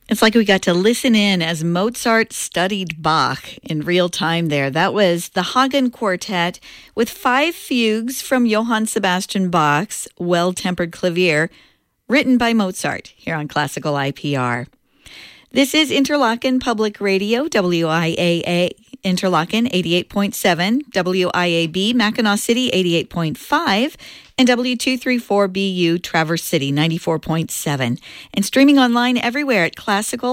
It's like we got to listen in as Mozart studied Bach in real time there. That was the Hagen Quartet with 5 fugues from Johann Sebastian Bach's Well-Tempered Clavier, written by Mozart here on Classical IPR. This is Interlochen Public Radio, WIAA Interlochen 88.7, WIAB Mackinac City 88.5, and W234BU Traverse City 94.7, and streaming online everywhere at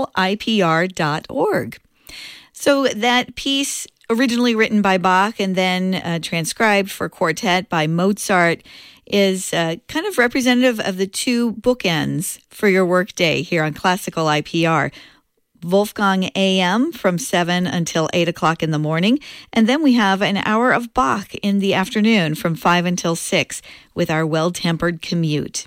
classicalipr.org. So that piece, originally written by Bach and then transcribed for quartet by Mozart, is kind of representative of the 2 bookends for your workday here on Classical IPR. Wolfgang AM from 7 until 8 o'clock in the morning. And then we have an hour of Bach in the afternoon from 5 until 6 with our Well-Tempered Commute.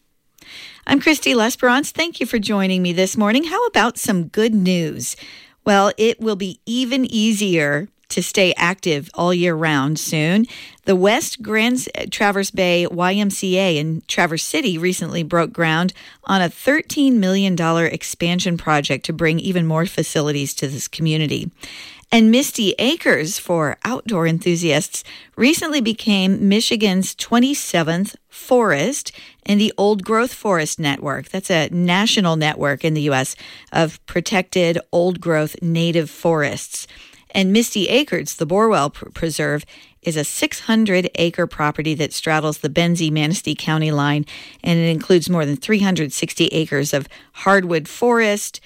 I'm Christy Lesperance. Thank you for joining me this morning. How about some good news? Well, it will be even easier to stay active all year round soon. The West Grand Traverse Bay YMCA in Traverse City recently broke ground on a $13 million expansion project to bring even more facilities to this community. And Misty Acres for outdoor enthusiasts recently became Michigan's 27th forest in the Old Growth Forest Network. That's a national network in the U.S. of protected old growth native forests. And Misty Acres, the Borwell Preserve, is a 600-acre property that straddles the Benzie-Manistee County line, and it includes more than 360 acres of hardwood forest,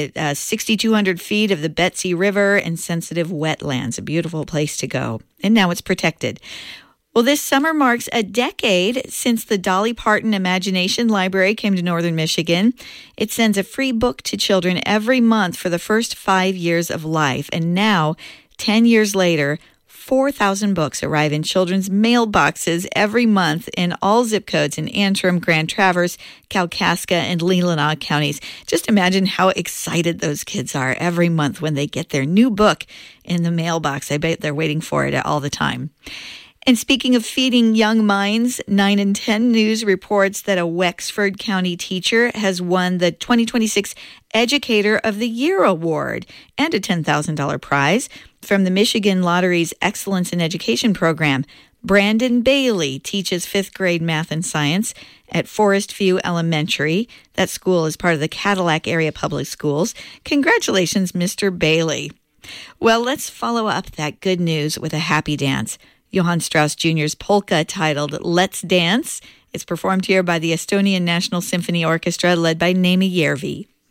6,200 feet of the Betsy River, and sensitive wetlands. A beautiful place to go. And now it's protected. Well, this summer marks a decade since the Dolly Parton Imagination Library came to Northern Michigan. It sends a free book to children every month for the first 5 years of life. And now, 10 years later, 4,000 books arrive in children's mailboxes every month in all zip codes in Antrim, Grand Traverse, Kalkaska, and Leelanau counties. Just imagine how excited those kids are every month when they get their new book in the mailbox. I bet they're waiting for it all the time. And speaking of feeding young minds, 9 and 10 News reports that a Wexford County teacher has won the 2026 Educator of the Year Award and a $10,000 prize from the Michigan Lottery's Excellence in Education program. Brandon Bailey teaches 5th grade math and science at Forest View Elementary. That school is part of the Cadillac Area Public Schools. Congratulations, Mr. Bailey. Well, let's follow up that good news with a happy dance. Johann Strauss Jr.'s polka titled Let's Dance. It's performed here by the Estonian National Symphony Orchestra led by Neeme Järvi.